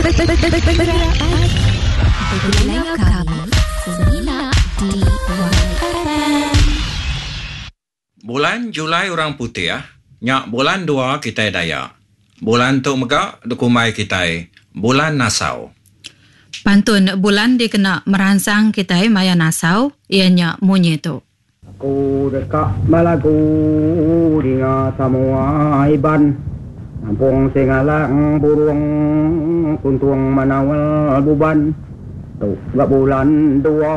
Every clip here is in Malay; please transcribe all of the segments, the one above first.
Berlayar kami Semina DYFM. Bulan Julai orang putih Nyak bulan 2 kita daya. Bulan tu megak dukumai kita bulan Nasau. Pantun bulan dia kena merangsang kita maya Nasau ianya munyi tu. Aku dekat malaku dengan semua iban. Nampung singalang burung kuntung manawal buban. Tu gak bulan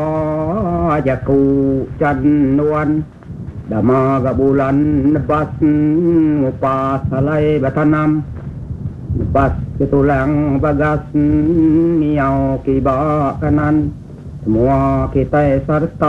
2 jaku canduan. Dama gak bulan nebas ngupas salai batanam. Nebas ketulang bagas niau kiba kanan. Semua kita serta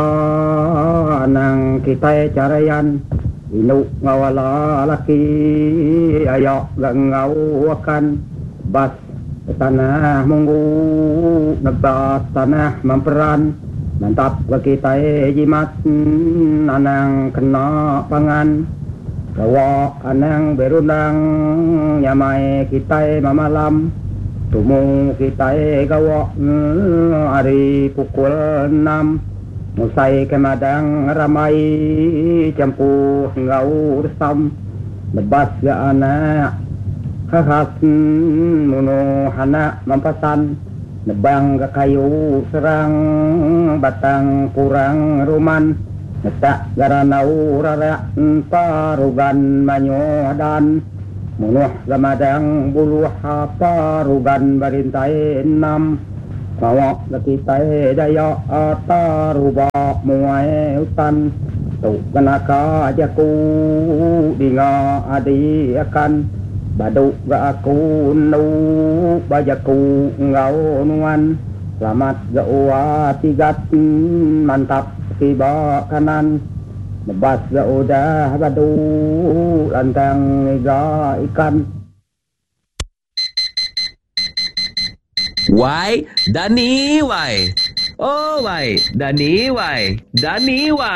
nang kita carayan. Inuk ngawala laki ayak gak ngawakan. Bas tanah munggu nebas tanah memperan. Mantap ke kita jimat anang kena pangan. Bawa anang berundang nyamai kita mamalam. Tumu kita gawa hari pukul 6. Musai ke madang ramai campuh ngau resam. Lebas ke anak khas munuh anak mampasan. Nebang ke kayu serang batang kurang ruman. Netak garanau rarak parugan manyodan. Munuh gamadang buluh parugan barintai 6. Bawa kekitai daya ataruba muai hutan. Tu kenaka jaku dinga adi akan. Baduk ga aku nu bajaku ngau nuan. Selamat ga uwa tigat mantap kiba kanan. Nebas ga udah badu lantang iga ikan. Wai, Dani, wai. Oh, wai, Dani, wai. Dani, wai.